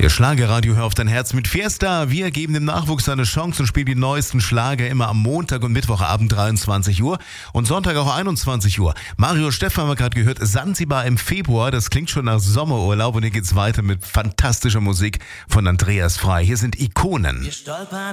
Ihr Schlagerradio, hör auf dein Herz mit Fiesta. Wir geben dem Nachwuchs eine Chance und spielen die neuesten Schlager immer am Montag und Mittwochabend 23 Uhr und Sonntag auch 21 Uhr. Mario Stephan haben wir gerade gehört, Sansibar im Februar, das klingt schon nach Sommerurlaub und hier geht's weiter mit fantastischer Musik von Andreas Frei. Hier sind Ikonen. Wir stolpern